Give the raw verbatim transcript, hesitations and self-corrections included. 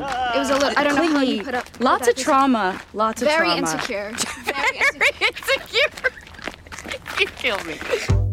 It was a little, I don't know how you put up. Lots of trauma. Lots of Very trauma. Insecure. Very Very insecure. You kill me.